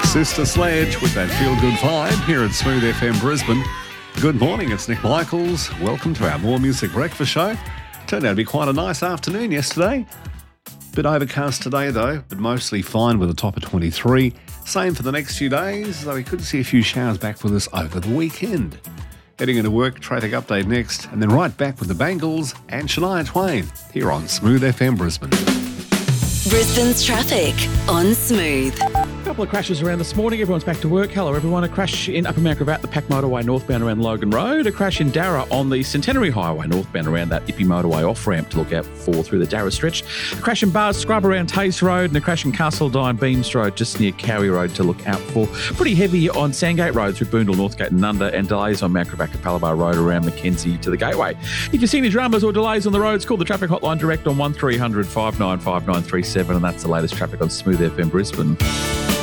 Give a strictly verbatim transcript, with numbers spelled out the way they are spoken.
Sister Sledge with that feel-good vibe here at Smooth F M Brisbane. Good morning, it's Nick Michaels. Welcome to our More Music Breakfast Show. Turned out to be quite a nice afternoon yesterday. Bit overcast today though, but mostly fine with a top of twenty-three. Same for the next few days, though we could see a few showers back with us over the weekend. Heading into work, traffic update next, and then right back with the Bangles and Shania Twain here on Smooth F M Brisbane. Brisbane's traffic on Smooth. A couple of crashes around this morning. Everyone's back to work. Hello, everyone. A crash in Upper Mount Gravatt, the Pack Motorway northbound around Logan Road. A crash in Darra on the Centenary Highway northbound around that Ippy Motorway off-ramp to look out for through the Darra stretch. A crash in Bars Scrub around Taze Road and a crash in Castledine Beams Road just near Cowie Road to look out for. Pretty heavy on Sandgate Road through Boondall, Northgate and Nunda, and delays on Mount Gravatt Capalaba Road around Mackenzie to the Gateway. If you see any dramas or delays on the roads, call the traffic hotline direct on one three hundred, five nine five, nine three seven, and that's the latest traffic on Smooth F M Brisbane.